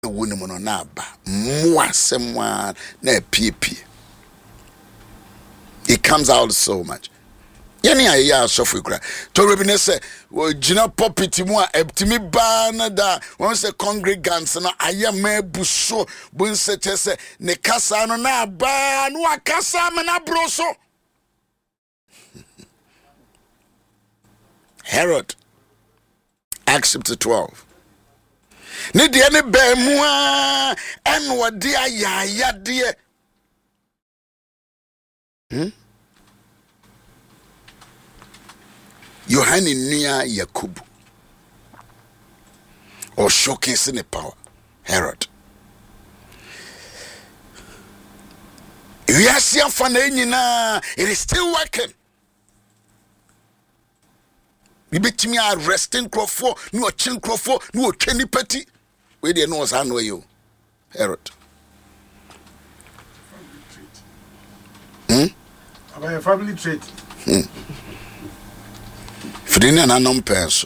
Wunimono naba mwasemwa na pipi. It comes out so much. Yani ya sofu kura. To rebine se jina popiti mu a eptimi ba na da won se congregants na aya mebuso bun se tese ne kasa no na ba no akasa me na broso. Herod, Acts chapter 12. Ne de ne ba mu a enwo de ayaya de. Yohane nua Yakubu or showcasing the power. Herod. We are seeing fananyina. It is still working. We bet me arresting Crawford, no chin Crawford, no Kenny Petty. Where they know us, I know you, Herod. About a family trait. Fidina na non penso.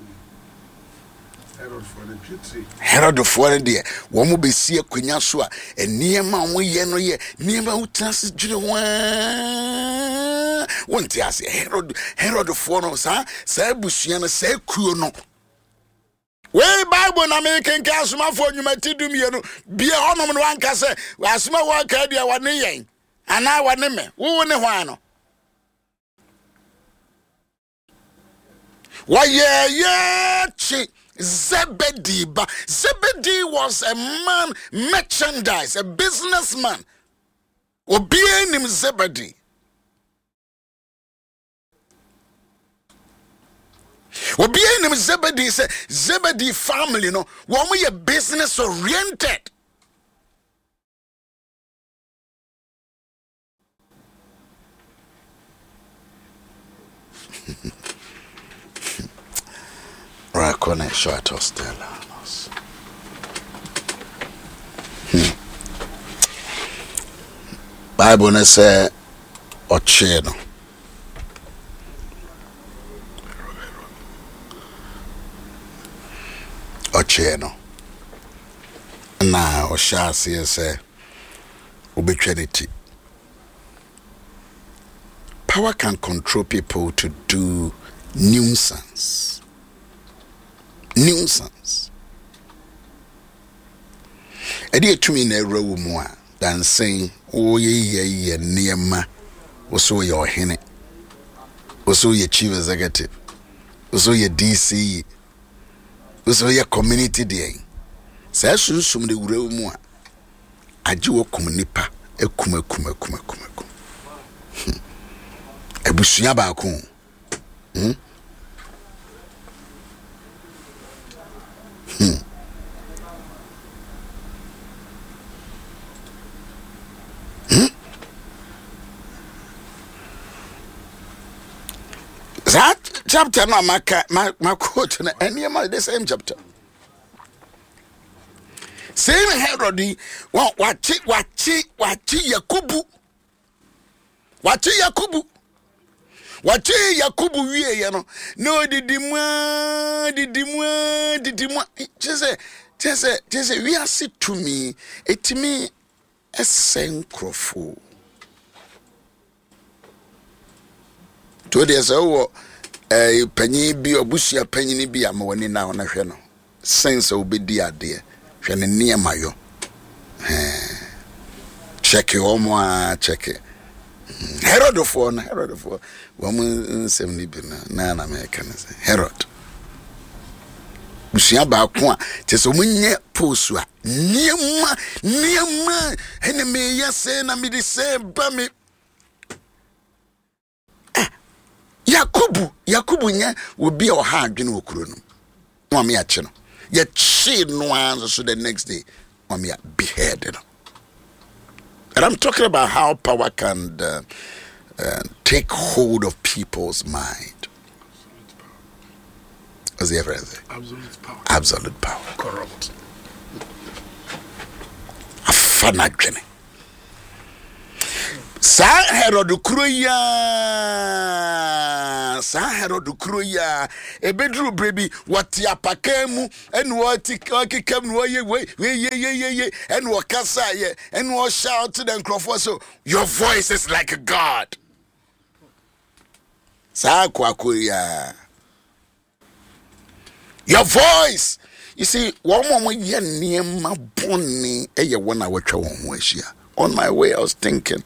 Herod for the putri. Herod for the woman be see a quinasua and near man we no ye near my utas june one tears Herod for no sa busiana say kuno. We Bible na American casuma for you matidum yenu be a honor one case was my work idea one yen and I want name who won the one. Why yeah Zebedee was a man merchandise, a businessman. Obeying him Zebedee. Obeying him Zebedee is a Zebedee family, you know, when we are business oriented. Rakone short of Stellanos. Bible ne say ocheno. Ocheno. Na oshasi say ubetwenity. Power can control people to do nuisance. Edi etumi na erewu mu a than saying oh ye niema oso ye ohene oso ye chief executive oso ye DC oso ye community dey say susum de wurewu mu a age wo komunipa ekum ebusua ba ko That chapter no my quote na any the same chapter. Same Herod wachi Yakubu. Wachi Yakubu wie ye no. No didimwa. Just we are sit to me. It me a senkrofo. To the so penny be obusia penny be a money now na hwe no sense obedi ade hwe ne ne mayo check omo a check Herod for woman 70 bi na American Herod busia ba ko a teso munye posu a niema ene me yase na me de se ba me Yakubu nya obi a oha adwene okuro no no me ache no ye chi no an so the next day me beheaded. And I'm talking about how power can take hold of people's mind. What's the ever say? Absolute power. Corrupt. Afana adwene. Sa Herod Kruya ebedru baby what ya pakemu and what come no ye and what kasa ye and what shout to the crowd so your voice is like a god. Sa kwakuya your voice. You see, one moment ye near my bonny a one hour on my way I was thinking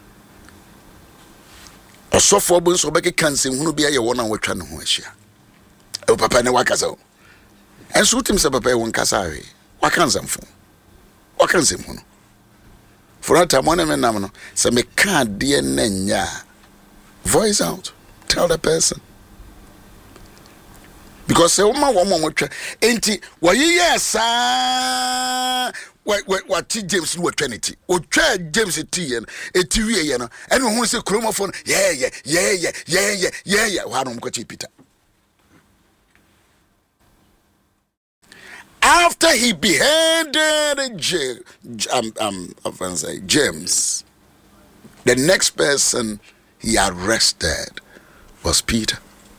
a so for bones or becky cancer who be a 1 hour trying to oh papa ne wakazo and suit himself papa one casari what can some for what can some for a time one and namano so me can't dear nenya voice out tell the person because say one more enti why yes what James do Trinity or try James T and a TV and who say chromophone yeah Peter after he beheaded James, the next person he arrested was Peter.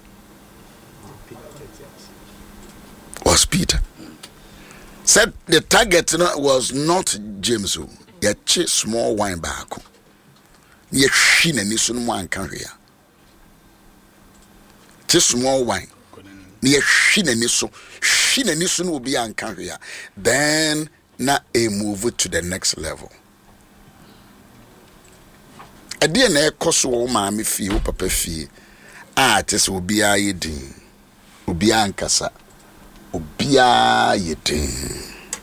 Said the target was not James. Ye small wine back. Ye shin and nisun wine carrier. Small wine. Ye shin and nisun will be an carrier. Then na a move to the next level. A DNA cost mammy fee, papa fee. Tis will be a yedin. Will be ankasa. Obia yedin.